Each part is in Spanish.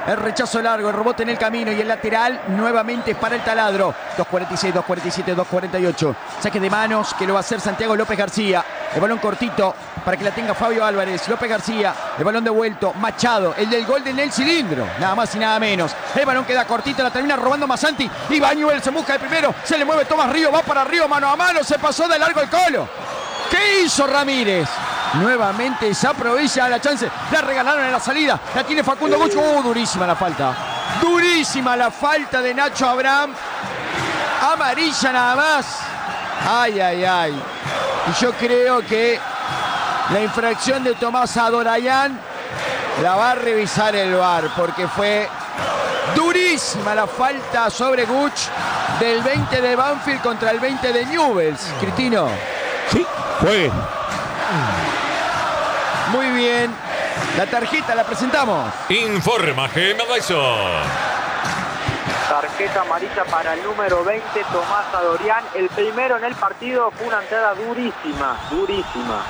El rechazo largo, el rebote en el camino y el lateral nuevamente es para el taladro. 2.46, 2.47, 2.48. Saque de manos que lo va a hacer Santiago López García. El balón cortito para que la tenga Fabio Álvarez. López García, el balón devuelto. Machado, el del gol en el cilindro. Nada más y nada menos. El balón queda cortito, la termina robando Masanti. Y va Newell's en busca del primero. Se le mueve Tomás Río, va para Río mano a mano. Se pasó de largo el Colo. ¿Qué hizo Ramírez? Nuevamente se aprovecha la chance. La regalaron en la salida. La tiene Facundo Guch. Durísima la falta. Durísima la falta de Nacho Abraham. Amarilla nada más. Ay, ay, ay. Y yo creo que la infracción de Tomás Adorayán la va a revisar el VAR, porque fue durísima la falta sobre Guch del 20 de Banfield contra el 20 de Newell's. Cristino. Sí, juegue. Muy bien. La tarjeta la presentamos. Informa Gemma Dyson. Tarjeta amarilla para el número 20, Tomás Adorián. El primero en el partido. Fue una entrada durísima, durísima.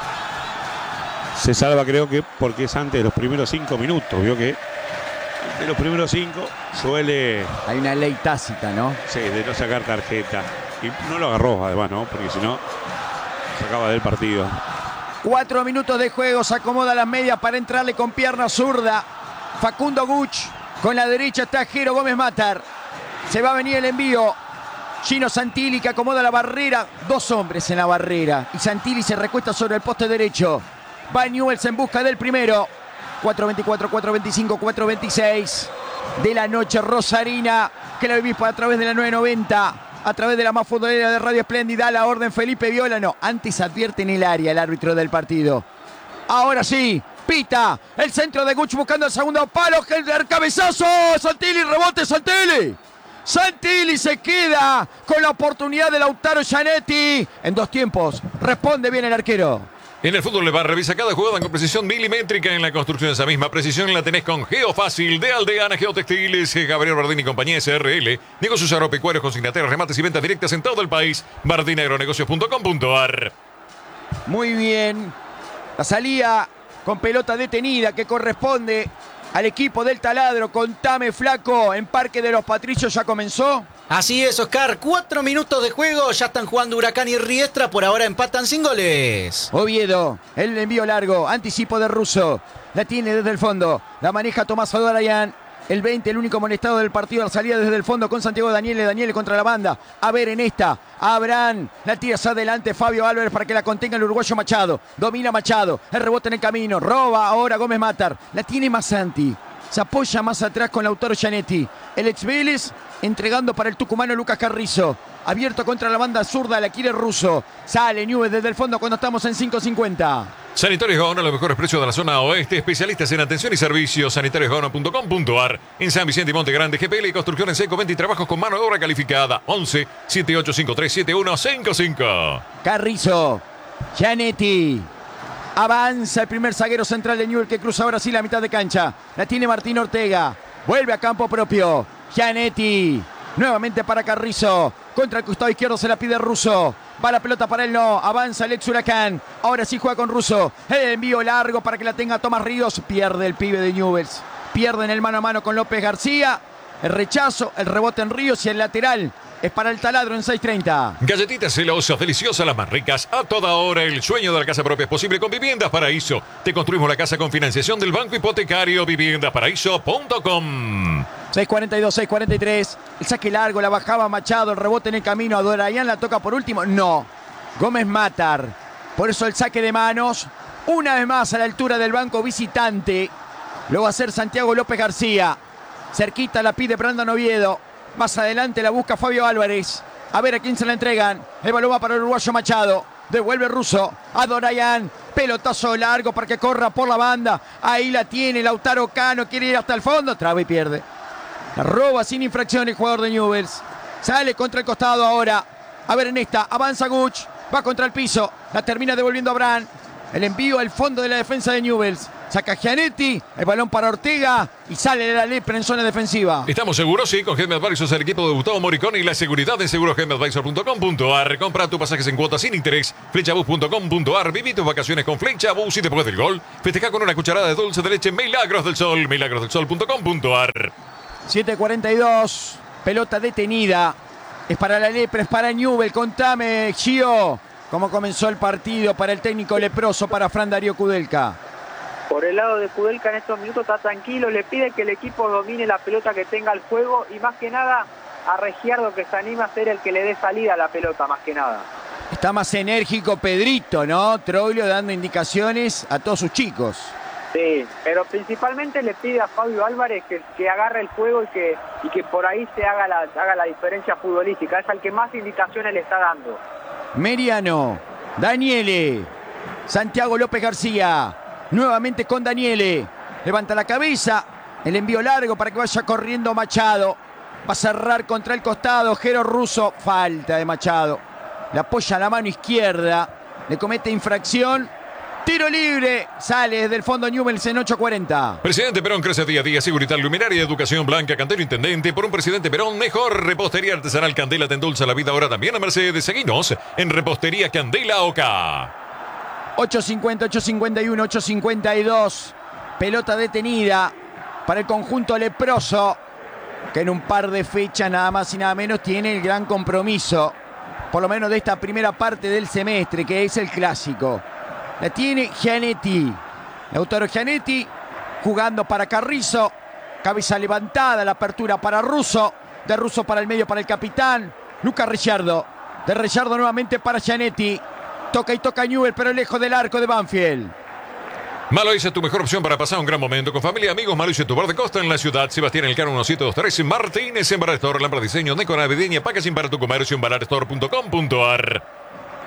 Se salva, creo que porque es antes de los primeros 5 minutos. Vio que de los primeros 5 suele... Hay una ley tácita, ¿no? Sí, de no sacar tarjeta. Y no lo agarró, además, ¿no? Porque si no, sacaba del partido. 4 minutos de juego. Se acomoda las medias para entrarle con pierna zurda. Facundo Guch. Con la derecha está Jero Gómez Matar. Se va a venir el envío. Gino Santilli que acomoda la barrera. 2 hombres en la barrera. Y Santilli se recuesta sobre el poste derecho. Va Newell's en busca del primero. 4.24, 4.25, 4.26 de la noche rosarina. Que la vivís a través de la 990. A través de la más futbolera de Radio Espléndida. La orden Felipe Viola. No, antes advierte en el área el árbitro del partido. Ahora sí. Pita, el centro de Guch buscando el segundo palo, el cabezazo, Santilli, rebote Santilli. Santilli se queda con la oportunidad de Lautaro Gianetti. En 2 tiempos, responde bien el arquero. En el fútbol Levar revisa cada jugada con precisión milimétrica. En la construcción esa misma precisión la tenés con Geofácil de Aldeana Geotextiles, Gabriel Bardini y compañía SRL. Negocios agropecuarios, consignateros, remates y ventas directas en todo el país. bardinaagronegocios.com.ar. Muy bien, la salida con pelota detenida que corresponde al equipo del taladro. Contame, Flaco, en Parque de los Patricios ya comenzó. Así es, Oscar. 4 minutos de juego. Ya están jugando Huracán y Riestra. Por ahora empatan sin goles. Oviedo, el envío largo, anticipo de Russo. La tiene desde el fondo. La maneja Tomás Adorayán. El 20, el único molestado del partido, la salida desde el fondo con Santiago Daniele contra la banda. A ver en esta, Abraham, la tira hacia adelante Fabio Álvarez para que la contenga el uruguayo Machado. Domina Machado, el rebote en el camino, roba ahora Gómez Matar. La tiene Masanti, se apoya más atrás con Lautaro Gianetti. El ex Vélez entregando para el tucumano Lucas Carrizo. Abierto contra la banda zurda, la quiere Russo. Sale Newell's desde el fondo cuando estamos en 5.50. Sanitarios Gaona, los mejores precios de la zona oeste. Especialistas en atención y servicios. sanitariosgaona.com.ar. En San Vicente y Monte Grande. GPL y construcción en seco. 20 y trabajos con mano de obra calificada. 11 7853 7155. Carrizo, Gianetti. Avanza el primer zaguero central de Newell's que cruza ahora sí la mitad de cancha. La tiene Martín Ortega. Vuelve a campo propio. Gianetti. Nuevamente para Carrizo. Contra el costado izquierdo se la pide Russo. Va la pelota para él, no. Avanza el ex Huracán. Ahora sí juega con Russo. El envío largo para que la tenga Tomás Ríos. Pierde el pibe de Newell's. Pierde en el mano a mano con López García. El rechazo, el rebote en Ríos y el lateral es para el taladro en 6.30. Galletitas celosas, deliciosas, las más ricas. A toda hora, el sueño de la casa propia es posible con Viviendas Paraíso. Te construimos la casa con financiación del Banco Hipotecario. Viviendasparaíso.com. 6.42, 6.43. El saque largo, la bajaba Machado. El rebote en el camino. Adorayán la toca por último. No. Gómez Matar. Por eso el saque de manos. Una vez más a la altura del banco visitante. Lo va a hacer Santiago López García. Cerquita la pide Brandon Oviedo. Más adelante la busca Fabio Álvarez. A ver a quién se la entregan. El balón va para el uruguayo Machado. Devuelve Russo. Adorayán. Pelotazo largo para que corra por la banda. Ahí la tiene Lautaro Cano. Quiere ir hasta el fondo. Traba y pierde. La roba sin infracción el jugador de Newell's. Sale contra el costado ahora. A ver en esta. Avanza Guch. Va contra el piso. La termina devolviendo a Abraham. El envío al fondo de la defensa de Newell's. Saca Gianetti, el balón para Ortega y sale de la lepra en zona defensiva. ¿Estamos seguros? Sí, con Helmet Advisors, el equipo de Gustavo Moricón y la seguridad en segurohelmetadvisor.com.ar. Compra tus pasajes en cuotas sin interés. Flechabus.com.ar. Viví tus vacaciones con Flechabus y después del gol, festeja con una cucharada de dulce de leche Milagros del Sol. Milagrosdelsol.com.ar. 7:42, pelota detenida. Es para la lepra, es para Newell. Contame, Gio, cómo comenzó el partido para el técnico leproso, para Fran Darío Kudelka. Por el lado de Kudelka en estos minutos está tranquilo, le pide que el equipo domine la pelota, que tenga el juego y más que nada a Regiardo, que se anima a ser el que le dé salida a la pelota, más que nada. Está más enérgico Pedrito, ¿no? Troglio dando indicaciones a todos sus chicos. Sí, pero principalmente le pide a Fabio Álvarez que agarre el juego y que por ahí se haga la diferencia futbolística. Es al que más indicaciones le está dando. Meriano, Daniele, Santiago López García, nuevamente con Daniele, levanta la cabeza, el envío largo para que vaya corriendo Machado, va a cerrar contra el costado, Jero Russo, falta de Machado, le apoya la mano izquierda, le comete infracción. Tiro libre, sale desde el fondo Newell's en 8:40. Presidente Perón crece día a día. Seguridad Luminaria, Educación Blanca, Cantero Intendente. Por un Presidente Perón mejor. Repostería Artesanal Candela te endulza la vida ahora también a Mercedes. Seguinos en Repostería Candela Oca. 8:50, 8:51, 8:52. Pelota detenida para el conjunto leproso, que en un par de fechas nada más y nada menos tiene el gran compromiso, por lo menos de esta primera parte del semestre, que es el clásico. La tiene Gianetti, Lautaro Gianetti, jugando para Carrizo, cabeza levantada, la apertura para Russo, de Russo para el medio para el capitán, Lucas Ricciardo, de Ricciardo nuevamente para Gianetti, toca y toca Newell, pero lejos del arco de Banfield. Malois es tu mejor opción para pasar un gran momento con familia y amigos. Malois es tu bar de costa en la ciudad. Sebastián Elcano 1723, Martínez en Bar Store, Lámpara Diseño, Deco Navideña, packaging para tu comercio en balarstore.com.ar.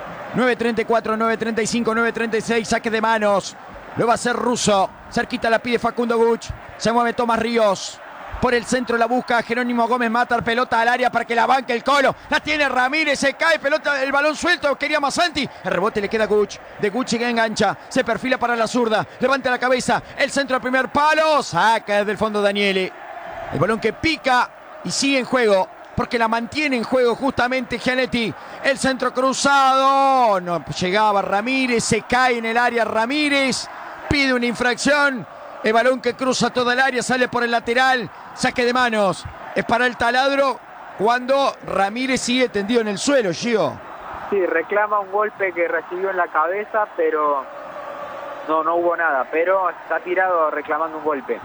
9:34, 9:35, 9:36, saque de manos. Lo va a hacer Russo. Cerquita la pide Facundo Guch. Se mueve Tomás Ríos. Por el centro la busca Jerónimo Gómez Matar. Pelota al área para que la banque el Colo. La tiene Ramírez. Se cae. Pelota, el balón suelto. Quería Masanti. El rebote le queda a Guch. De Guch que engancha. Se perfila para la zurda. Levanta la cabeza. El centro al primer palo. Saca desde el fondo Daniele. El balón que pica y sigue en juego, porque la mantiene en juego justamente Gianetti. El centro cruzado. No llegaba Ramírez. Se cae en el área Ramírez. Pide una infracción. El balón que cruza toda el área. Sale por el lateral. Saque de manos. Es para el taladro cuando Ramírez sigue tendido en el suelo, Gio. Sí, reclama un golpe que recibió en la cabeza, pero no hubo nada. Pero está tirado reclamando un golpe.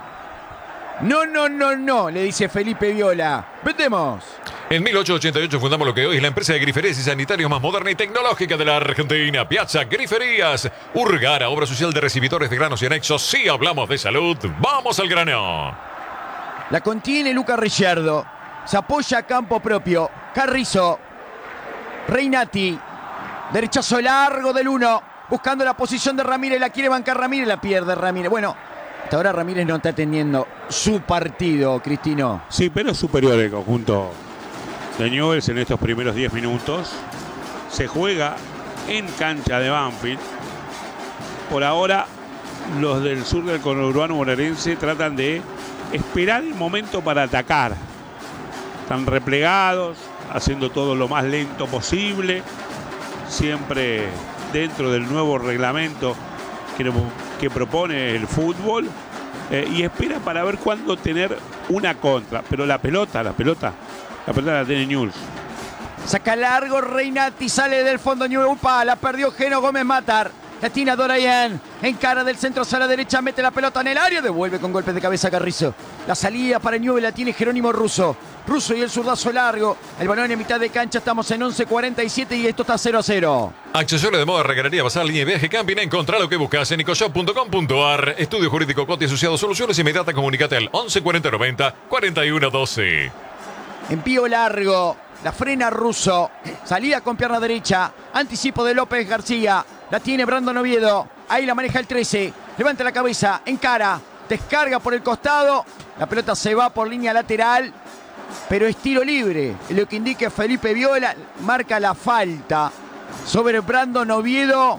No, le dice Felipe Viola. Vendemos. En 1888 fundamos lo que hoy es la empresa de griferías y sanitarios más moderna y tecnológica de la Argentina. Piazza Griferías. Urgara, obra social de recibidores de granos y anexos. Si hablamos de salud, vamos al grano. La contiene Lucas Ricciardo. Se apoya a campo propio. Carrizo. Reinati. Derechazo largo del 1. Buscando la posición de Ramírez. La quiere bancar Ramírez. La pierde Ramírez. Bueno, hasta ahora Ramírez no está teniendo su partido, Cristino. Sí, pero es superior el conjunto de Newell's en estos primeros 10 minutos. Se juega en cancha de Banfield. Por ahora, los del sur del conurbano bonaerense tratan de esperar el momento para atacar. Están replegados, haciendo todo lo más lento posible, siempre dentro del nuevo reglamento que propone el fútbol, y espera para ver cuándo tener una contra. Pero la pelota la tiene Newell's. Saca largo Reinati, sale del fondo Newell's. Upa, la perdió Geno Gómez Matar. La tiene Dorayan, en cara del centro hacia la derecha, mete la pelota en el área, devuelve con golpes de cabeza Carrizo. La salida para Newell's la tiene Jerónimo Russo. Russo y el zurdazo largo. El balón en mitad de cancha, estamos en 11:47 y esto está 0-0. Accesorios de moda, regarería, bazar, línea de viaje, camping. Encontrá lo que buscas en ecoshop.com.ar. Estudio Jurídico Coti Asociado. Soluciones inmediatas. Comunicate al 11 40 90 41 12. Envío largo. La frena Russo. Salida con pierna derecha. Anticipo de López García. La tiene Brandon Oviedo. Ahí la maneja el 13. Levanta la cabeza. Encara. Descarga por el costado. La pelota se va por línea lateral. Pero es tiro libre. Lo que indica Felipe Viola. Marca la falta sobre Brandon Oviedo.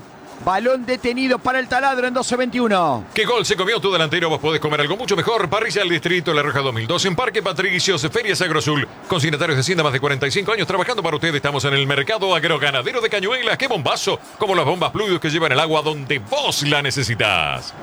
Balón detenido para el taladro en 12-21. ¿Qué gol se comió tu delantero? Vos podés comer algo mucho mejor. Parrilla del Distrito La Roja 2002 en Parque Patricios, Ferias Agrosul. Consignatarios de Hacienda más de 45 años trabajando para ustedes. Estamos en el mercado agroganadero de Cañuelas. ¡Qué bombazo! Como las bombas Bluetooth que llevan el agua donde vos la necesitas.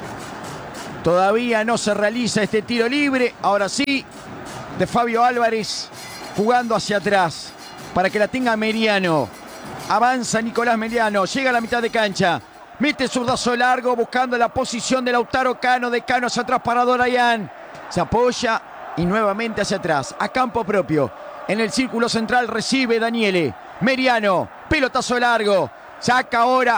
Todavía no se realiza este tiro libre. Ahora sí, de Fabio Álvarez jugando hacia atrás para que la tenga Meriano. Avanza Nicolás Meriano, llega a la mitad de cancha. Mete zurdazo largo buscando la posición de Lautaro Cano. De Cano hacia atrás para Dorayán. Se apoya y nuevamente hacia atrás. A campo propio. En el círculo central recibe Daniele. Meriano, pelotazo largo. Saca ahora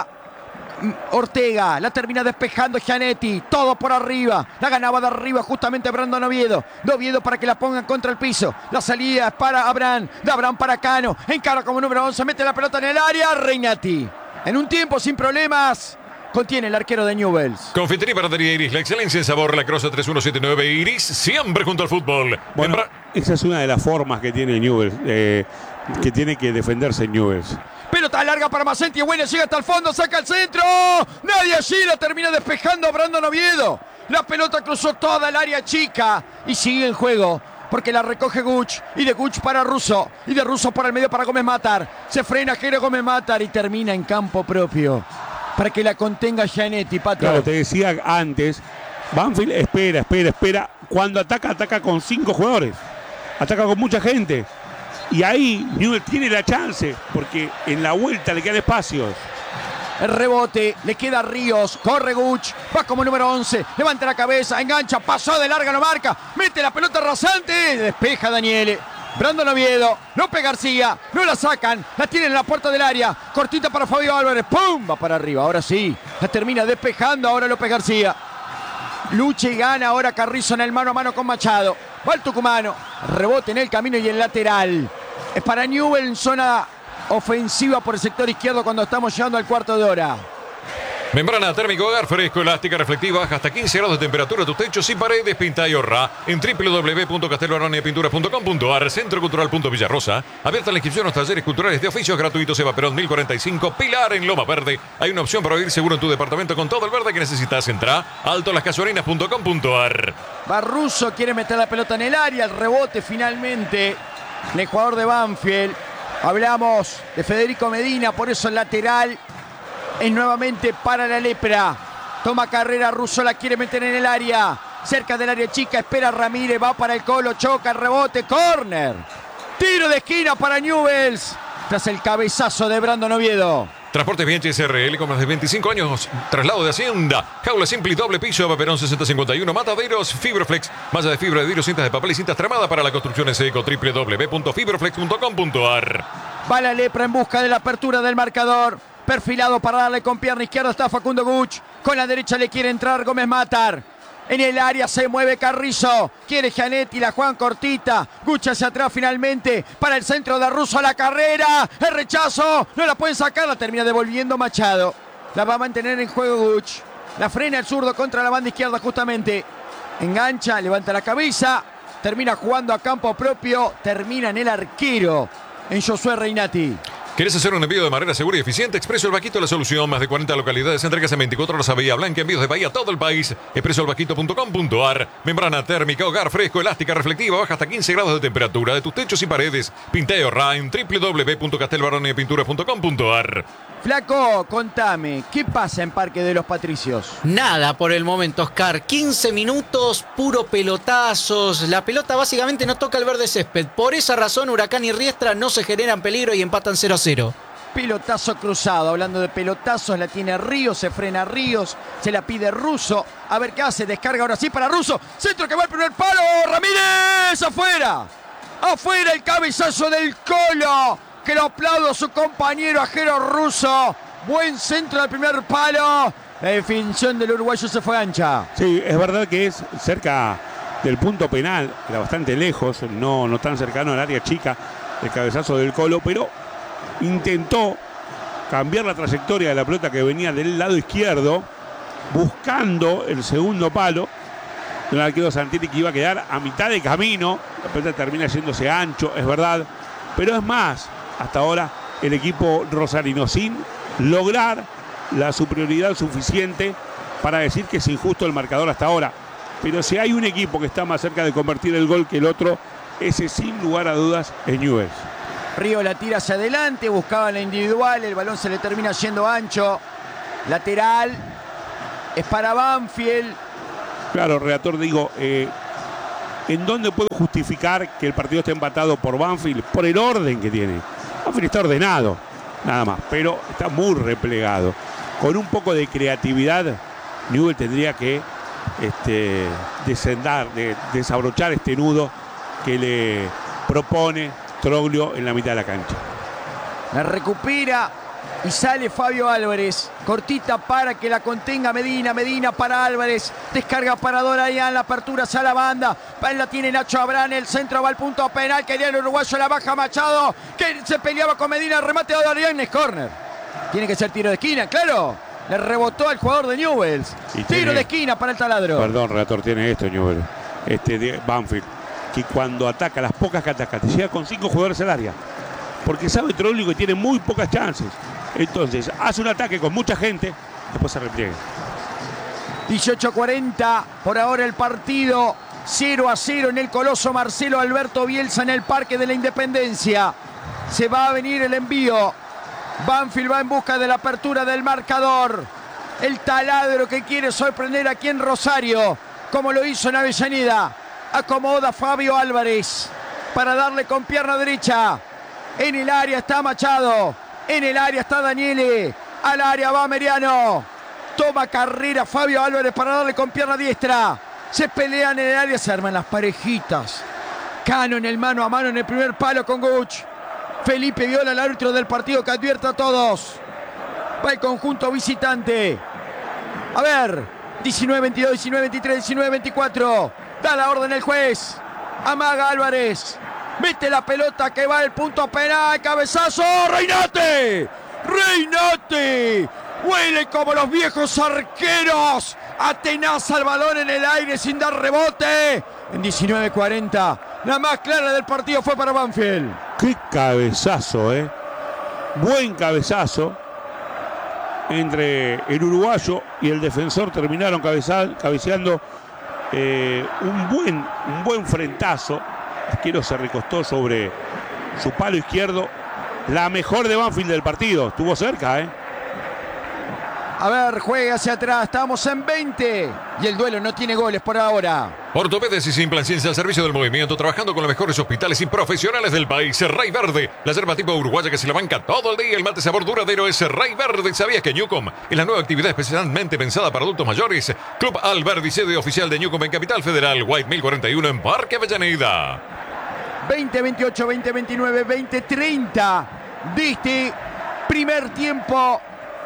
Ortega, la termina despejando Gianetti, todo por arriba, la ganaba de arriba justamente Brandon Oviedo, de Oviedo para que la pongan contra el piso, la salida es para Abraham, de Abraham para Cano, encara como número 11, mete la pelota en el área, Regnati, en un tiempo sin problemas, contiene el arquero de Newell's. Confitería y Panadería Iris, la excelencia en sabor, La Crosa 3179 Iris, siempre junto al fútbol. Bueno, esa es una de las formas que tiene Newell's, que tiene que defenderse Newell's. Pelota larga para Macenti, buena, llega hasta el fondo, saca el centro. Nadie allí, la termina despejando Brandon Oviedo. La pelota cruzó toda el área chica y sigue en juego porque la recoge Guch y de Guch para Russo y de Russo por el medio para Gómez Matar. Se frena Jero Gómez Matar y termina en campo propio para que la contenga Gianetti, Pato. Claro, te decía antes, Banfield espera. Cuando ataca con 5 jugadores. Ataca con mucha gente. Y ahí Newell's tiene la chance, porque en la vuelta le quedan espacios. El rebote, le queda a Ríos, corre Guch, va como número 11, levanta la cabeza, engancha, pasó de larga, no marca, mete la pelota rasante, despeja Daniele. Brandon Oviedo, López García, no la sacan, la tienen en la puerta del área, cortita para Fabio Álvarez, ¡pum! Va para arriba, ahora sí, la termina despejando ahora López García. Lucha y gana ahora Carrizo en el mano a mano con Machado. Va el tucumano, rebote en el camino y el lateral. Es para Newell's en zona ofensiva por el sector izquierdo cuando estamos llegando al cuarto de hora. Membrana térmica hogar fresco, elástica, reflectiva, baja hasta 15 grados de temperatura, tus techos y paredes, pinta y ahorra en www.castelbaronepinturas.com.ar, Centro Cultural Villarrosa. Abierta la inscripción a los talleres culturales de oficios gratuitos. Eva Perón 1045, Pilar en Loma Verde. Hay una opción para vivir seguro en tu departamento con todo el verde que necesitas. Entra altolascasuarinas.com.ar. Barruso quiere meter la pelota en el área, el rebote finalmente el jugador de Banfield. Hablamos de Federico Medina, por eso el lateral es nuevamente para la lepra. Toma carrera Russo, la quiere meter en el área. Cerca del área chica, espera Ramírez, va para el Colo, choca, rebote, córner. Tiro de esquina para Newell's. Tras el cabezazo de Brandon Oviedo. Transportes Bianchi SRL con más de 25 años. Traslado de Hacienda. Jaula simple y doble piso. Eva Perón 6051. Mataderos. Fibroflex. Malla de fibra de vidrio, cintas de papel y cintas tramadas para la construcción seco. www.fibroflex.com.ar. Va la lepra en busca de la apertura del marcador. Perfilado para darle con pierna izquierda está Facundo Guch. Con la derecha le quiere entrar Gómez Matar. En el área se mueve Carrizo. Quiere Gianetti, la Juan cortita. Guch hacia atrás finalmente. Para el centro de Russo a la carrera. El rechazo. No la pueden sacar. La termina devolviendo Machado. La va a mantener en juego Guch. La frena el zurdo contra la banda izquierda justamente. Engancha, levanta la cabeza. Termina jugando a campo propio. Termina en el arquero. En Josué Reinati. ¿Querés hacer un envío de manera segura y eficiente? Expreso El Vaquito, la solución. Más de 40 localidades, entregas en 24 horas a Bahía Blanca, envíos de Bahía a todo el país. expresoelvaquito.com.ar. Membrana térmica, hogar fresco, elástica, reflectiva, baja hasta 15 grados de temperatura de tus techos y paredes. Pinta y ahorra en www.castelbaronepinturas.com.ar. Flaco, contame, ¿qué pasa en Parque de los Patricios? Nada por el momento, Oscar. 15 minutos, puro pelotazos. La pelota básicamente no toca el verde césped. Por esa razón, Huracán y Riestra no se generan peligro y empatan 0-0. Pelotazo cruzado, hablando de pelotazos, la tiene Ríos, se frena Ríos, se la pide Russo. A ver qué hace, descarga ahora sí para Russo. Centro que va al primer palo, Ramírez, afuera. Afuera el cabezazo del Colo. Que lo aplaudo a su compañero Ajero Russo. Buen centro del primer palo. La definición del uruguayo se fue ancha. Sí, es verdad que es cerca del punto penal. Era bastante lejos, no tan cercano al área chica. El cabezazo del Colo, pero intentó cambiar la trayectoria de la pelota que venía del lado izquierdo, buscando el segundo palo. Un arquero Santilli que iba a quedar a mitad de camino. La pelota termina yéndose ancho, es verdad. Pero es más, hasta ahora el equipo rosarino sin lograr la superioridad suficiente para decir que es injusto el marcador hasta ahora. Pero si hay un equipo que está más cerca de convertir el gol que el otro, ese sin lugar a dudas es Newell's. Río la tira hacia adelante, buscaba la individual, el balón se le termina yendo ancho. Lateral, es para Banfield. Claro, relator, digo, ¿en dónde puedo justificar que el partido esté empatado por Banfield? Por el orden que tiene. Banfield está ordenado, nada más, pero está muy replegado. Con un poco de creatividad, Newell's tendría que desabrochar este nudo que le propone Troglio en la mitad de la cancha. La recupera y sale Fabio Álvarez. Cortita para que la contenga Medina. Medina para Álvarez. Descarga para Dorayán. La apertura hacia la banda. La tiene Nacho Abrán. El centro va al punto penal. Quería el uruguayo. La baja Machado. Que se peleaba con Medina. El remate de Dorayán es córner. Tiene que ser tiro de esquina, claro. Le rebotó al jugador de Newell's. Tiro de esquina para el taladro. Perdón, relator, tiene esto Newell's. De Banfield. Que cuando ataca, las pocas que ataca, te llega con 5 jugadores al área. Porque sabe Troglio que tiene muy pocas chances. Entonces, hace un ataque con mucha gente, después se repliega. 18:40, por ahora el partido 0-0 en el Coloso Marcelo Alberto Bielsa en el Parque de la Independencia. Se va a venir el envío. Banfield va en busca de la apertura del marcador. El taladro que quiere sorprender aquí en Rosario, como lo hizo en Avellaneda. Acomoda Fabio Álvarez para darle con pierna derecha. En el área está Machado. En el área está Daniele. Al área va Meriano. Toma carrera Fabio Álvarez para darle con pierna diestra. Se pelean en el área, se arman las parejitas. Cano en el mano a mano en el primer palo con Guch. Felipe Viola, el árbitro del partido, que advierte a todos. Va el conjunto visitante. A ver, 19-22, 19-23, 19-24. Da la orden el juez. Amaga Álvarez. Mete la pelota que va al punto penal. Cabezazo. ¡Reinate! ¡Reinate! Huele como los viejos arqueros. Atenaza el balón en el aire sin dar rebote. En 19:40. La más clara del partido fue para Banfield. ¡Qué cabezazo, eh! Buen cabezazo. Entre el uruguayo y el defensor terminaron cabeceando un buen frentazo. Arquero se recostó sobre su palo izquierdo. La mejor de Banfield del partido. Estuvo cerca, ¿eh? A ver, juega hacia atrás. Estamos en 20. Y el duelo no tiene goles por ahora. Ortopedes y Implant Ciencia al servicio del movimiento, trabajando con los mejores hospitales y profesionales del país. Ray Verde, la yerba tipo uruguaya que se la banca todo el día. El mate sabor duradero es Ray Verde. ¿Sabías que Newcom es la nueva actividad especialmente pensada para adultos mayores? Club Alberdi, sede oficial de Newcom en Capital Federal. White 1041 en Parque Avellaneda. 20-28, 20-29, 20-30 de este primer tiempo.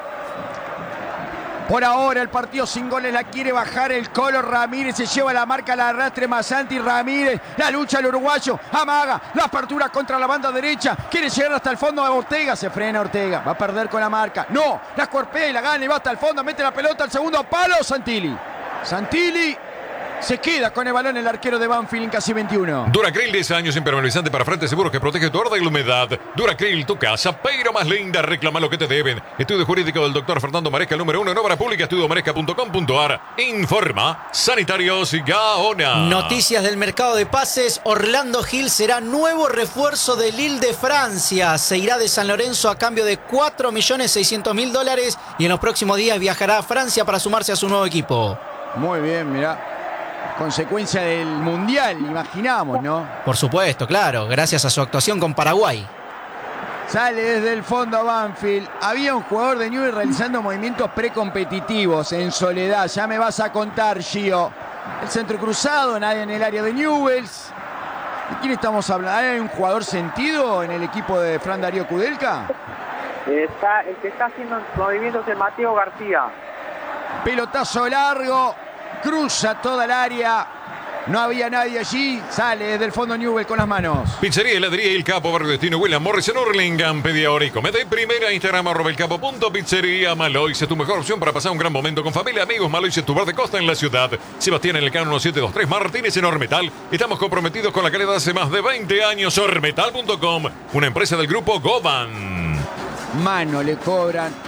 Por ahora el partido sin goles la quiere bajar el Colo Ramírez. Se lleva la marca, la arrastre Masanti Ramírez. La lucha el uruguayo. Amaga la apertura contra la banda derecha. Quiere llegar hasta el fondo de Ortega. Se frena Ortega. Va a perder con la marca. No, la cuerpea y la gana y va hasta el fondo. Mete la pelota al segundo palo. Santilli. Se queda con el balón el arquero de Banfield en casi 21. Duracril, 10 años impermeabilizante para frente seguro que protege tu horda y la humedad. Duracril, tu casa, pero más linda. Reclama lo que te deben. Estudio jurídico del doctor Fernando Maresca, el número 1 en obra pública. Estudiomaresca.com.ar. Informa Sanitarios Gaona. Noticias del mercado de pases. Orlando Gil será nuevo refuerzo del Lille de Francia. Se irá de San Lorenzo a cambio de $4.600.000 y en los próximos días viajará a Francia para sumarse a su nuevo equipo. Muy bien, mirá. Consecuencia del Mundial, imaginamos, ¿no? Por supuesto, claro, gracias a su actuación con Paraguay. Sale desde el fondo a Banfield. Había un jugador de Newell's realizando movimientos precompetitivos en soledad. Ya me vas a contar, Gio. El centro cruzado, nadie en el área de Newell's. ¿De quién estamos hablando? ¿Hay un jugador sentido en el equipo de Fran Darío Kudelka? El que está haciendo movimientos es Mateo García. Pelotazo largo. Cruza toda el área. No había nadie allí. Sale desde el fondo Newell's con las manos. Pizzería Heladería El Capo, Barrio Destino, William Morris en Hurlingham. Pedí ahora y comete primera. Instagram @elcapo.pizzería. Malois es tu mejor opción para pasar un gran momento con familia, amigos. Malois es tu bar de costa en la ciudad. Sebastián en el Cano 1723 Martínez en Ormetal. Estamos comprometidos con la calidad hace más de 20 años. Ormetal.com, una empresa del grupo Goban. Mano le cobran.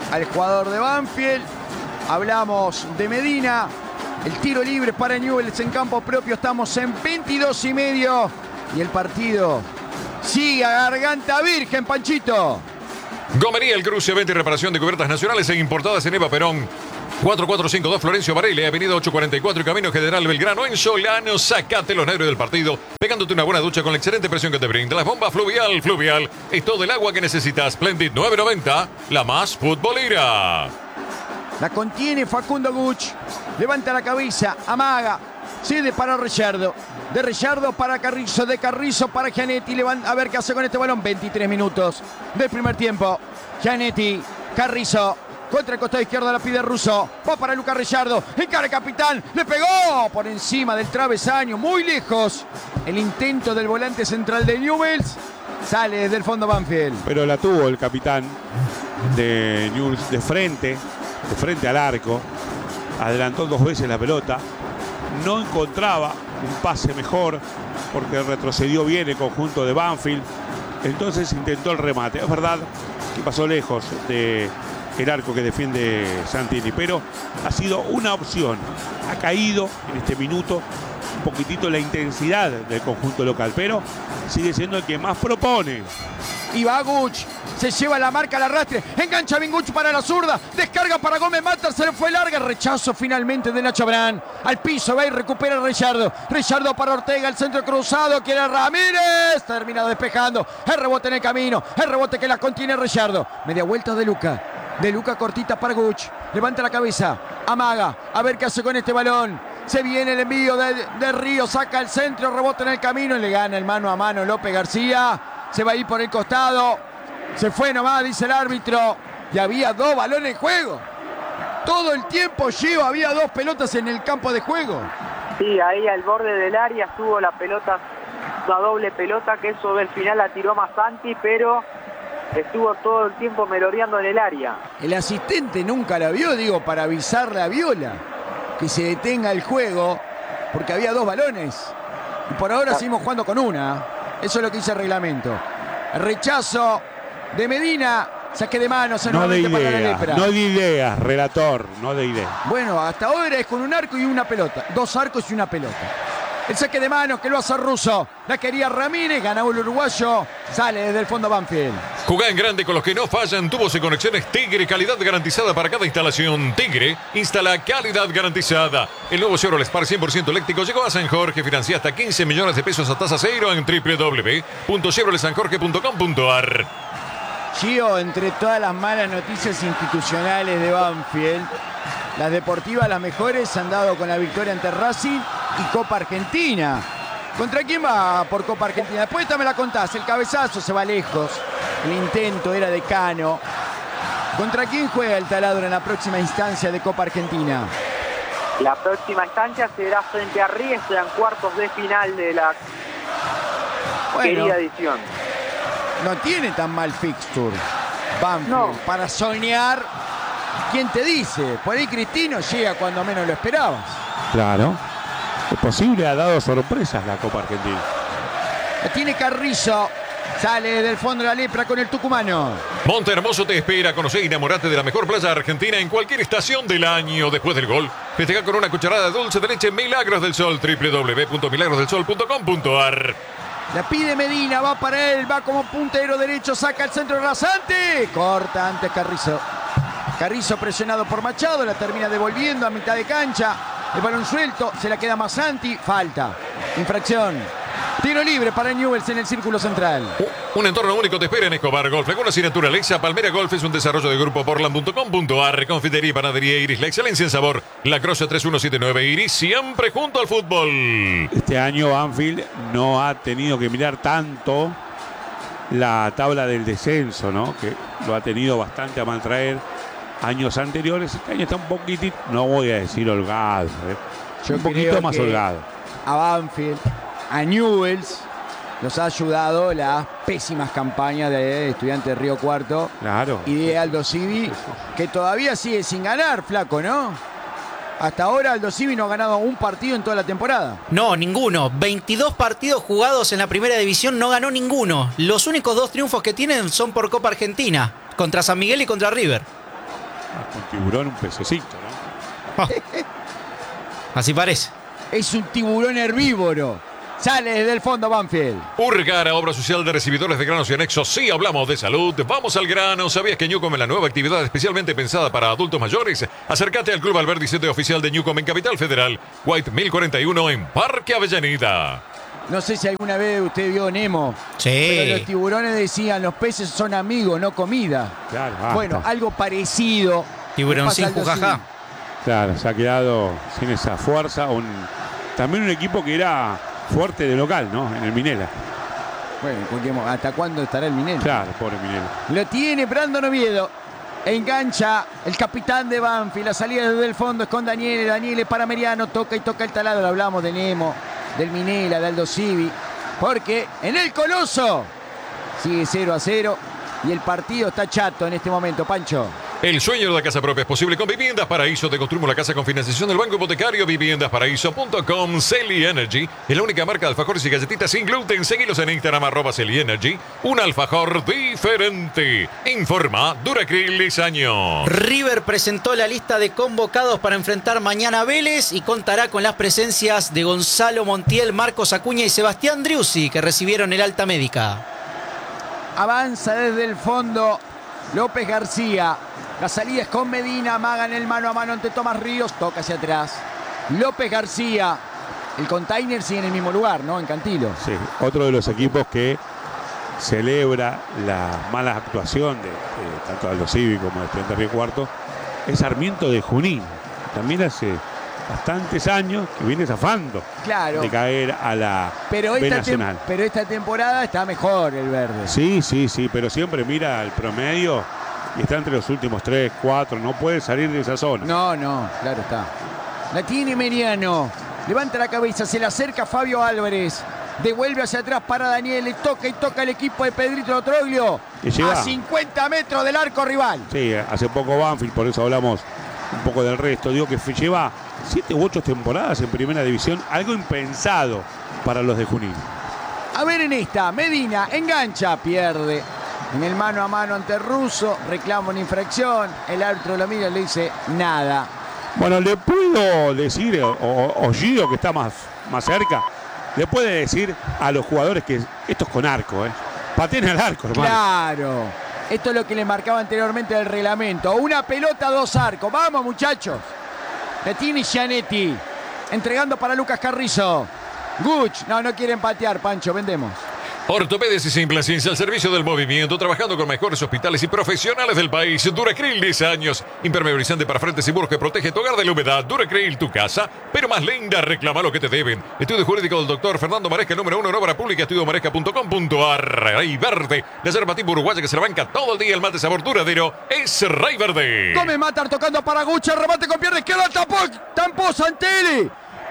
al jugador de Banfield. Hablamos de Medina. El tiro libre para Newell's en campo propio. Estamos en 22:30 y el partido sigue a garganta virgen, Panchito. Gomería El Cruce, venta y reparación de cubiertas nacionales e importadas en Eva Perón. 4452 Florencio Varela, avenida 844 y Camino General Belgrano en Solano. Sacate los nervios del partido, pegándote una buena ducha con la excelente presión que te brinda las bombas Fluvial. Fluvial es todo el agua que necesitas. Splendid 990, la más futbolera. La contiene Facundo Guch. Levanta la cabeza, amaga. Cede para Rellardo. De Rellardo para Carrizo. De Carrizo para Gianetti. Levanta, a ver qué hace con este balón. 23 minutos del primer tiempo. Gianetti, Carrizo. Contra el costado izquierdo la pide Russo. Va para Lucas Rellardo. Encara el capitán. Le pegó por encima del travesaño. Muy lejos. El intento del volante central de Newell's. Sale desde el fondo Banfield. Pero la tuvo el capitán de Newell's de frente al arco. Adelantó 2 veces la pelota. No encontraba un pase mejor porque retrocedió bien el conjunto de Banfield. Entonces intentó el remate. Es verdad que pasó lejos de el arco que defiende Santini, pero ha sido una opción. Ha caído en este minuto un poquitito la intensidad del conjunto local, pero sigue siendo el que más propone. Y va Guch, se lleva la marca al arrastre, engancha bien Guch para la zurda, descarga para Gómez Matar, se le fue larga, rechazo finalmente de Nacho Brand, al piso va y recupera Rellardo, Rellardo para Ortega, el centro cruzado, quiere Ramírez, termina despejando, el rebote en el camino, el rebote que la contiene Rellardo, media vuelta de Luca cortita para Guch, levanta la cabeza, amaga, a ver qué hace con este balón. Se viene el envío de Río, saca el centro, rebote en el camino y le gana el mano a mano López García. Se va a ir por el costado. Se fue nomás, dice el árbitro. Y había 2 balones en juego. Todo el tiempo había 2 pelotas en el campo de juego. Sí, ahí al borde del área estuvo la pelota, la doble pelota, que eso del final la tiró Masanti, pero estuvo todo el tiempo merodeando en el área. El asistente nunca la vio, digo, para avisarle a Viola que se detenga el juego, porque había 2 balones. Y por ahora seguimos jugando con una. Eso es lo que dice el reglamento. El rechazo de Medina. Saque de manos. No de ideas, relator. No de ideas. Bueno, hasta ahora es con un arco y una pelota. 2 arcos y una pelota. El saque de manos que lo hace Russo. La quería Ramírez. Ganó el uruguayo. Sale desde el fondo Banfield. Jugá en grande con los que no fallan. Tubos y conexiones Tigre. Calidad garantizada para cada instalación. Tigre instala calidad garantizada. El nuevo Chevrolet Spark 100% eléctrico llegó a San Jorge. Financia hasta 15 millones de pesos a tasa cero en www.chevroletsanjorge.com.ar. Gio, entre todas las malas noticias institucionales de Banfield, las deportivas, las mejores, han dado con la victoria ante Racing y Copa Argentina. ¿Contra quién va por Copa Argentina? Después esta me la contás. El cabezazo se va lejos. El intento era de Cano. ¿Contra quién juega el Taladro en la próxima instancia de Copa Argentina? La próxima instancia será frente a Riestra en cuartos de final de la querida edición. No tiene tan mal fixture Banfield. No. Para soñar, ¿quién te dice? Por ahí Cristino llega cuando menos lo esperabas. Claro. Es posible, ha dado sorpresas la Copa Argentina. La tiene Carrizo. Sale del fondo de la lepra con el tucumano. Monte Hermoso te espera. Conocer y enamorate de la mejor playa argentina en cualquier estación del año. Después del gol, festeja con una cucharada de dulce de leche Milagros del Sol. www.milagrosdelsol.com.ar. La pide Medina, va para él, va como puntero derecho, saca el centro rasante. Corta antes Carrizo. Carrizo presionado por Machado, la termina devolviendo a mitad de cancha. El balón suelto, se la queda Masanti, falta. Infracción. Tiro libre para Newell's en el círculo central. Un entorno único te espera en Escobar Golf. Con la asignatura Alexa, Palmera Golf es un desarrollo de Grupo Portland.com.ar. Confitería y panadería Iris, la excelencia en sabor. La Croce 3179 Iris, siempre junto al fútbol. Este año Banfield no ha tenido que mirar tanto la tabla del descenso, ¿no? Que lo ha tenido bastante a maltraer años anteriores. Este año está un poquitito, no voy a decir holgado, un poquito más holgado. A Banfield, a Newell's, nos ha ayudado las pésimas campañas de Estudiantes de Río Cuarto. Claro. Y de Aldo Civi, que todavía sigue sin ganar, flaco, ¿no? Hasta ahora Aldo Civi no ha ganado un partido en toda la temporada. No, ninguno. 22 partidos jugados en la primera división, no ganó ninguno. Los únicos 2 triunfos que tienen son por Copa Argentina, contra San Miguel y contra River. Con tiburón, un pececito, ¿no? Así parece. Es un tiburón herbívoro. Sale desde el fondo Banfield. Urgara, obra social de recibidores de granos y anexos. Sí, hablamos de salud. Vamos al grano. ¿Sabías que Newcom es la nueva actividad especialmente pensada para adultos mayores? Acércate al Club Alberdi, sitio oficial de Newcom en Capital Federal. White 1041 en Parque Avellaneda. No sé si alguna vez usted vio Nemo. Sí. Pero los tiburones decían, los peces son amigos, no comida. Claro, basta. Bueno, algo parecido. Tiburón le pasa sin al Aldosivi. jujajá. Claro, se ha quedado sin esa fuerza. También un equipo que era fuerte de local, ¿no? En el Minela. Bueno, ¿hasta cuándo estará el Minel? Claro, pobre Minela. Lo tiene Brandon Oviedo. Engancha el capitán de Banfield. La salida desde el fondo es con Daniele. Daniele para Meriano. Toca y toca el taladro. Hablamos de Nemo, del Minela, de Aldosivi. Porque en el Coloso sigue 0-0. Y el partido está chato en este momento, Pancho. El sueño de la casa propia es posible con Viviendas Paraíso. Te construimos la casa con financiación del Banco Hipotecario. Viviendasparaíso.com. Celi Energy es la única marca de alfajores y galletitas sin gluten. Seguilos en Instagram @Celi Energy. Un alfajor diferente. Informa Duracril Lisaño. River presentó la lista de convocados para enfrentar mañana a Vélez y contará con las presencias de Gonzalo Montiel, Marcos Acuña y Sebastián Driussi, que recibieron el alta médica. Avanza desde el fondo López García. La salida es con Medina. Amagan el mano a mano ante Tomás Ríos. Toca hacia atrás. López García. El container sigue en el mismo lugar, ¿no? En Cantilo. Sí, otro de los equipos que celebra la mala actuación de tanto de Aldosivi como de Estudiantes Río Cuarto es Sarmiento de Junín. También hace bastantes años que viene zafando de caer a la B Nacional. Pero esta temporada está mejor el verde. Sí, pero siempre mira el promedio y está entre los últimos 3, 4. No puede salir de esa zona. No, claro está. La tiene Meriano. Levanta la cabeza, se le acerca Fabio Álvarez. Devuelve hacia atrás para Daniel. Y toca el equipo de Pedrito Troglio. A 50 metros del arco rival. Sí, hace poco Banfield, por eso hablamos un poco del resto. Digo que lleva 7 u 8 temporadas en primera división. Algo impensado para los de Junín. A ver en esta. Medina engancha, pierde. En el mano a mano ante Russo. Reclama una infracción. El árbitro lo mira y le dice nada. Bueno, le puedo decir, o Gio, que está más cerca, le puede decir a los jugadores que esto es con arco, pateen al arco, hermano. Claro. Esto es lo que le marcaba anteriormente el reglamento. Una pelota, 2 arcos. Vamos, muchachos. La tiene Gianetti. Entregando para Lucas Carrizo. Guch. No quieren patear, Pancho. Vendemos. Ortopedes y Implantes al servicio del movimiento, trabajando con mejores hospitales y profesionales del país. Duracril 10 años. Impermeabilizante para frentes y muros que protege tu hogar de la humedad. Duracril, tu casa, pero más linda. Reclama lo que te deben. Estudio jurídico del doctor Fernando Maresca, número 1 en obra pública. Estudiomaresca.com.ar. Rey Verde, la yerba tipo uruguaya que se la banca todo el día. El mate sabor duradero es Rey Verde. Come Matar tocando para Guch. Remate con pierna izquierda. Tampó Santelli.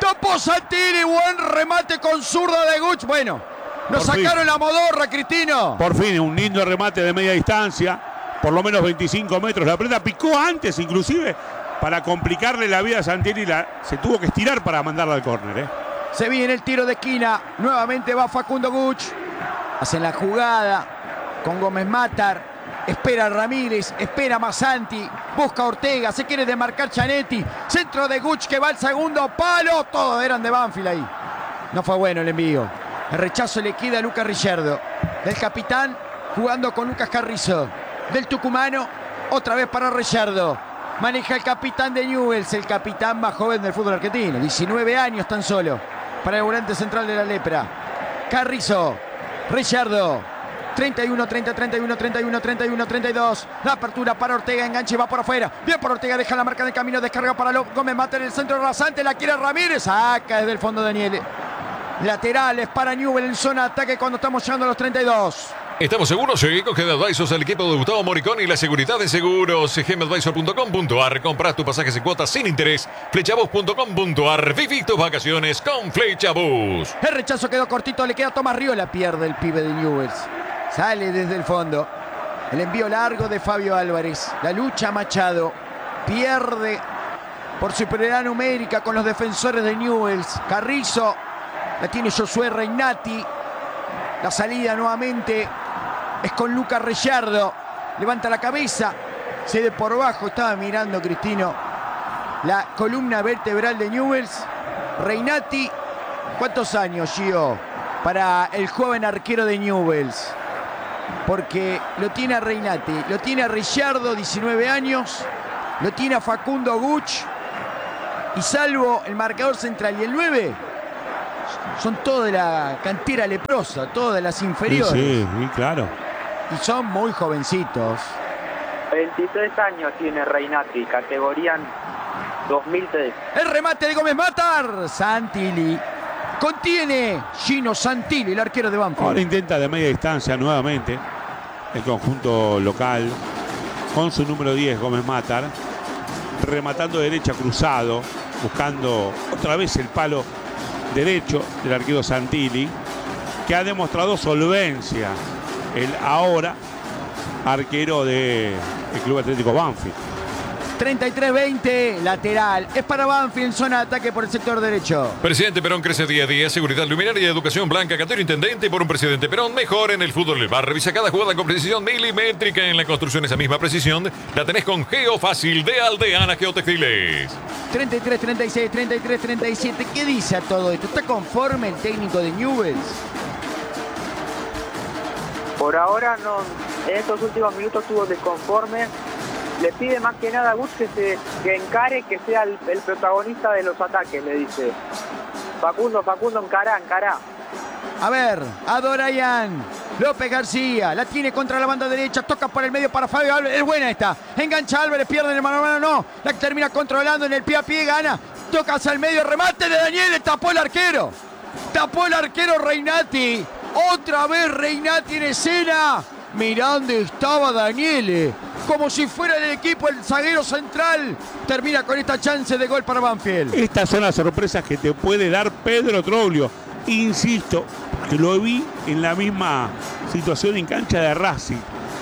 Buen remate con zurda de Guch. Bueno. Nos sacaron la modorra, Cristino. Por fin, un lindo remate de media distancia. Por lo menos 25 metros. La pelota picó antes, inclusive, para complicarle la vida a Santelli. Se tuvo que estirar para mandarla al córner. Se viene el tiro de esquina. Nuevamente va Facundo Guch. Hacen la jugada con Gómez Matar. Espera Ramírez. Espera Masanti. Busca Ortega. Se quiere demarcar Gianetti. Centro de Guch que va al segundo palo. Todos eran de Banfield ahí. No fue bueno el envío. El rechazo le queda a Lucas Richardo. Del capitán jugando con Lucas Carrizo. Del tucumano, otra vez para Richardo. Maneja el capitán de Newell's, el capitán más joven del fútbol argentino. 19 años tan solo para el volante central de la Lepra. Carrizo, Richardo. 31, 30, 31, 31, 31, 32. La apertura para Ortega, enganche, va por afuera. Bien por Ortega, deja la marca del camino, descarga para Gómez Matar en el centro rasante. La quiere Ramírez, saca desde el fondo Daniele. Laterales para Newell en zona de ataque cuando estamos llegando a los 32. ¿Estamos seguros? Sí, con GEMADvisors, el equipo de Gustavo Moricón y la seguridad en seguros. GEMADvisor.com.ar. Compras tu pasajes en cuotas sin interés. Flechabus.com.ar. Viví tus vacaciones con Flechabus. El rechazo quedó cortito, le queda a Tomás Ríos. La pierde el pibe de Newell's. Sale desde el fondo. El envío largo de Fabio Álvarez. La lucha Machado. Pierde por superioridad numérica con los defensores de Newell's. Carrizo. La tiene Josué Reinati. La salida nuevamente es con Lucas Richardo. Levanta la cabeza. se de por bajo, estaba mirando Cristino la columna vertebral de Newell's. Reinati, ¿cuántos años, Gio, para el joven arquero de Newell's? Porque lo tiene a Reinati, lo tiene a Ricciardo, 19 años, lo tiene a Facundo Guch, y salvo el marcador central y el 9, son todos de la cantera leprosa, todas de las inferiores. Sí, claro. Y son muy jovencitos. 23 años tiene Reinati, categoría 2003. El remate de Gómez Matar. Santilli. Contiene Gino Santilli, el arquero de Banfield. Ahora intenta de media distancia nuevamente el conjunto local con su número 10, Gómez Matar, rematando derecha cruzado, buscando otra vez el palo derecho del arquero Santilli, que ha demostrado solvencia, el ahora arquero del Club Atlético Banfield. 33-20, lateral. Es para Banfield en zona de ataque por el sector derecho. Presidente Perón crece día a día. Seguridad luminaria y educación blanca. Catero Intendente por un Presidente Perón mejor en el fútbol del bar. Revisa cada jugada con precisión milimétrica. En la construcción esa misma precisión la tenés con Geofácil de Aldeana Geotextiles. 33-36, 33-37. ¿Qué dice a todo esto? ¿Está conforme el técnico de Newell's? Por ahora no, en estos últimos minutos estuvo desconforme. Le pide más que nada a Guts que encare, que sea el protagonista de los ataques, le dice. Facundo, encará. A ver, Adorayan. López García, la tiene contra la banda derecha, toca por el medio para Fabio Álvarez, es buena esta. Engancha Álvarez, pierde en el mano a mano, no. La termina controlando en el pie a pie, gana. Toca hacia el medio, remate de Daniele, tapó el arquero. Tapó el arquero Reinati. Otra vez Reinati en escena. Mirá dónde estaba Daniele. Como si fuera del equipo, el zaguero central. Termina con esta chance de gol para Banfield. Estas son las sorpresas que te puede dar Pedro Troglio. Insisto, que lo vi en la misma situación en cancha de Racing.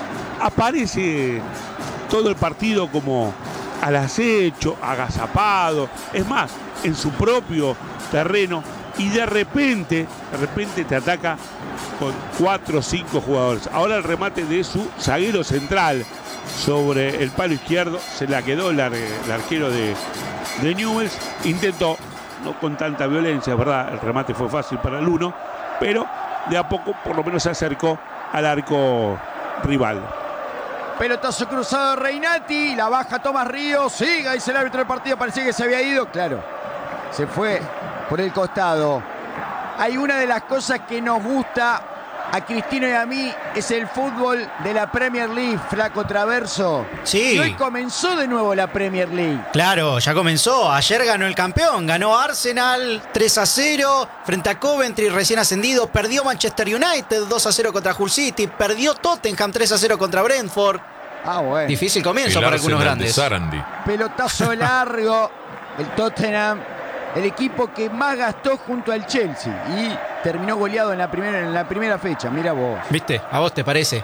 Aparece todo el partido como al acecho, agazapado. Es más, en su propio terreno. Y de repente te ataca con 4 o 5 jugadores. Ahora el remate de su zaguero central sobre el palo izquierdo se la quedó el arquero de Newell's. Intentó, no con tanta violencia, ¿verdad? El remate fue fácil para el 1, pero de a poco por lo menos se acercó al arco rival. Pelotazo cruzado de Reinati, la baja Tomás Ríos, siga, dice el árbitro del partido, parecía que se había ido, claro, se fue por el costado. Hay una de las cosas que nos gusta a Cristino y a mí, es el fútbol de la Premier League, Flaco Traverso. Sí. Y hoy comenzó de nuevo la Premier League. Claro, ya comenzó. Ayer ganó el campeón. Ganó Arsenal 3-0 frente a Coventry, recién ascendido. Perdió Manchester United 2-0 contra Hull City. Perdió Tottenham 3-0 contra Brentford. Ah, bueno. Difícil comienzo para algunos grandes. Pelotazo largo. El Tottenham, el equipo que más gastó junto al Chelsea. Y terminó goleado en la primera fecha. Mira vos. ¿Viste? ¿A vos te parece?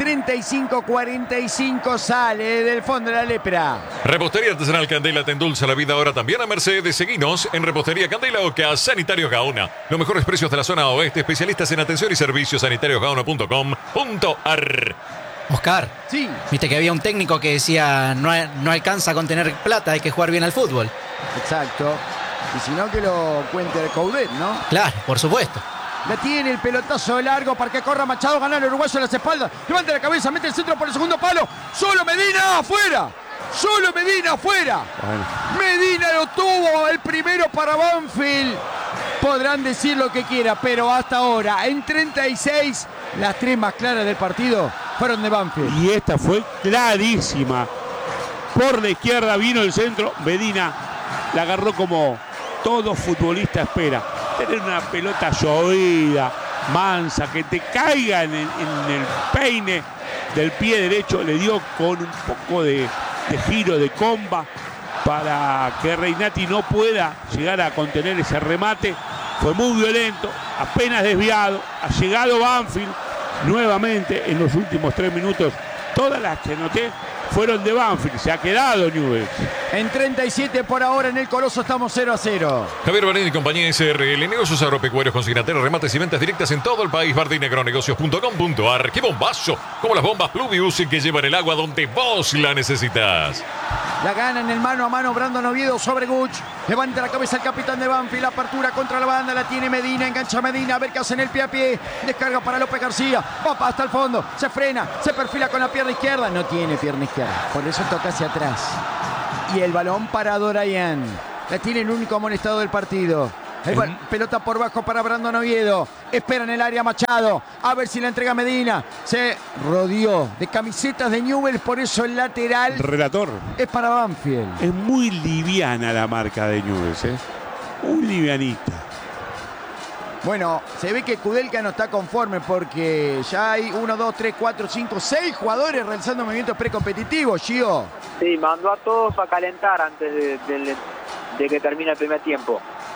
35-45 sale del fondo de la lepra. Repostería Artesanal Candela te endulza la vida ahora también a Mercedes. Seguinos en Repostería Candela o que a Sanitarios Gaona. Los mejores precios de la zona oeste. Especialistas en atención y servicios. sanitariosgaona.com.ar. Oscar, Sí. viste que había un técnico que decía no alcanza con tener plata, hay que jugar bien al fútbol. Exacto. Y si no, que lo cuente el Coudet, ¿no? Claro, por supuesto. La tiene el pelotazo largo para que corra Machado, ganar el uruguayo en las espaldas. Levanta la cabeza, mete el centro por el segundo palo. Solo Medina afuera. Solo Medina afuera. Bueno. Medina lo tuvo, el primero para Banfield. Podrán decir lo que quiera, pero hasta ahora, en 36, las tres más claras del partido fueron de Banfield. Y esta fue clarísima. Por la izquierda vino el centro. Medina la agarró como todo futbolista espera. Tener una pelota llovida, mansa, que te caiga en el peine del pie derecho. Le dio con un poco de giro, de comba, para que Reinati no pueda llegar a contener ese remate. Fue muy violento, apenas desviado. Ha llegado Banfield nuevamente en los últimos 3 minutos Todas las que noté fueron de Banfield. Se ha quedado Newell's. En 37 por ahora en el Coloso estamos 0-0. Javier Bardini y compañía SRL, negocios agropecuarios, consignateros, remates y ventas directas en todo el país. bardinagronegocios.com.ar. ¡Qué bombazo! Como las bombas Pluvius que llevan el agua donde vos la necesitas. La gana en el mano a mano Brandon Oviedo sobre Guch. Levanta la cabeza el capitán de Banfield. La apertura contra la banda la tiene Medina. Engancha Medina. A ver qué hace en el pie a pie. Descarga para López García. Va hasta el fondo. Se frena. Se perfila con la pierna izquierda. No tiene pierna izquierda. Por eso toca hacia atrás. Y el balón para Dorayan. La tiene el único amonestado del partido. Pelota por bajo para Brandon Oviedo. Espera en el área Machado. A ver si la entrega Medina. Se rodeó de camisetas de Newell's. Por eso el lateral Relator. es para Banfield. Es muy liviana la marca de Newell's, ¿eh? Muy livianita. Bueno, se ve que Kudelka no está conforme porque ya hay 1, 2, 3, 4, 5, 6 jugadores realizando movimientos precompetitivos, Gio. Sí, mandó a todos a calentar antes de que termine el primer tiempo.